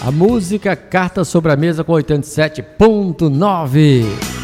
A música Carta sobre a Mesa com 87.9.